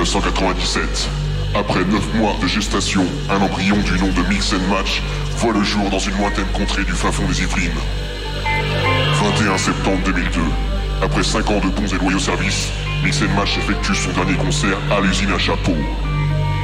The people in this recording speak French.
1997. Après 9 mois de gestation, un embryon du nom de Mix and Match voit le jour dans une lointaine contrée du fin fond des Yvelines. 21 septembre 2002. Après 5 ans de bons et loyaux services, Mix and Match effectue son dernier concert à l'usine à Chapeau.